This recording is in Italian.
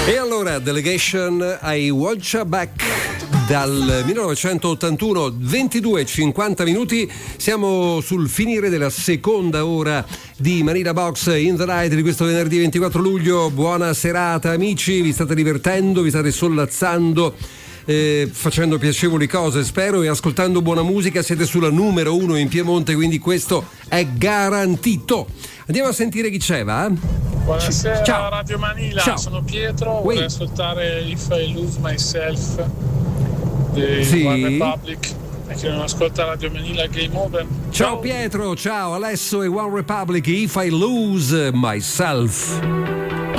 E allora, Delegation, I Want You Back, dal 1981, 22:50 minuti. Siamo sul finire della seconda ora di Manila Box in the Night di questo venerdì 24 luglio. Buona serata amici, vi state divertendo, vi state sollazzando, facendo piacevoli cose spero, e ascoltando buona musica. Siete sulla numero 1 in Piemonte, quindi questo è garantito. Andiamo a sentire chi c'è, va? Buonasera. Ciao. Radio Manila. Ciao. Sono Pietro, vorrei ascoltare If I Lose Myself di Sì. One Republic, e chi non ascolta Radio Manila Game Over. Ciao Pietro, ciao Alesso e One Republic, If I Lose Myself.